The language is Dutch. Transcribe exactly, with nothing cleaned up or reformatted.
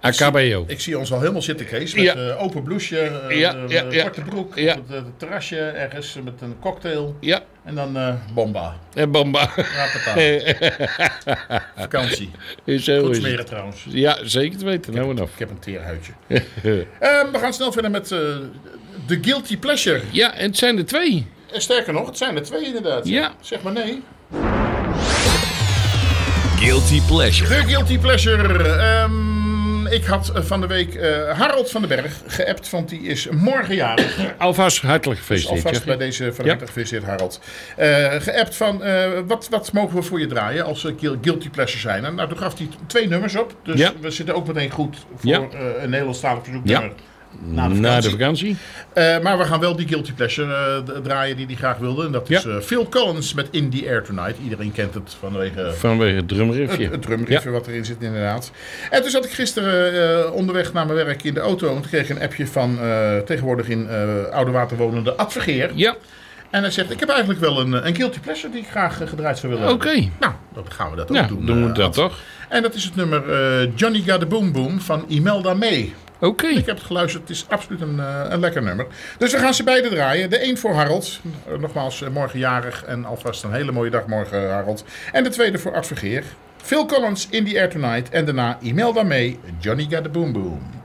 A K B O. Ik zie ons al helemaal zitten, Kees. Met Ja. uh, open blouseje, uh, Ja, ja, ja. korte broek, Ja. op het, het terrasje ergens met een cocktail. Ja, En dan uh, bomba. en bamba. Rapata. Vakantie. Is zo Goed is het. smeren trouwens. Ja, zeker te weten. Nou en af. Ik heb een teerhuidje. uh, we gaan snel verder met uh, de Guilty Pleasure. Ja, en het zijn er twee. En sterker nog, het zijn er twee inderdaad. Ja. Zeg maar nee. Guilty Pleasure. De Guilty Pleasure. Um, ik had van de week uh, Harold van den Berg geappt, want die is morgen jarig. Alvast hartelijk Dus gefeliciteerd. alvast bij deze van harte gefeliciteerd, Harold. Uh, geappt van, uh, wat, wat mogen we voor je draaien als uh, Guilty Pleasure zijn? En nou, toen gaf hij twee nummers op. Dus Ja. we zitten ook meteen goed voor Ja. uh, een Nederlandstalig verzoeknummer. Ja. Na de Na vakantie. de vakantie. Uh, maar we gaan wel die Guilty Pleasure uh, draaien die hij graag wilde. En dat is Ja. uh, Phil Collins met In The Air Tonight. Iedereen kent het vanwege Vanwege het drumriffje. het, het drumriffje wat erin zit inderdaad. En toen zat ik gisteren uh, onderweg naar mijn werk in de auto. En toen kreeg ik een appje van uh, tegenwoordig in uh, Oudewater wonende Ad Vergeer. Ja, En hij zegt, ik heb eigenlijk wel een, een Guilty Pleasure die ik graag uh, gedraaid zou willen oké. hebben. Nou, dan gaan we dat ook Ja, doen. doen we uh, dat Ad. toch? En dat is het nummer uh, Johnny Got a Boom Boom van Imelda May. Oké. Ik heb het geluisterd, het is absoluut een, uh, een lekker nummer. Dus we gaan ze beide draaien. De een voor Harold, uh, nogmaals uh, morgen jarig en alvast een hele mooie dag morgen, Harold. En de tweede voor Ad Vergeer. Phil Collins, In The Air Tonight. En daarna Imelda May, Johnny Got a Boom Boom.